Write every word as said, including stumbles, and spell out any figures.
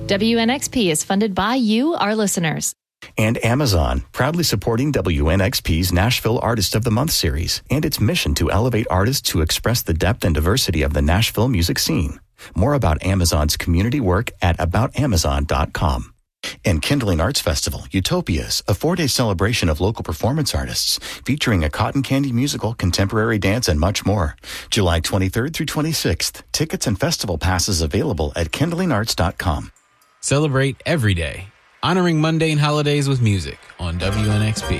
W N X P is funded by you, our listeners. And Amazon, proudly supporting W N X P's Nashville Artist of the Month series and its mission to elevate artists who express the depth and diversity of the Nashville music scene. More about Amazon's community work at about amazon dot com. And Kindling Arts Festival, Utopias, a four-day celebration of local performance artists, featuring a cotton candy musical, contemporary dance, and much more. July twenty-third through twenty-sixth. Tickets and festival passes available at kindling arts dot com. Celebrate every day, honoring mundane holidays with music on W N X P.